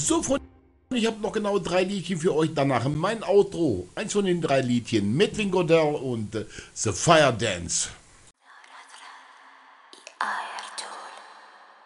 So, Freunde, ich habe noch genau 3 Liedchen für euch. Danach mein Outro. Eins von den 3 Liedchen mit Wing Godell und The Fire Dance.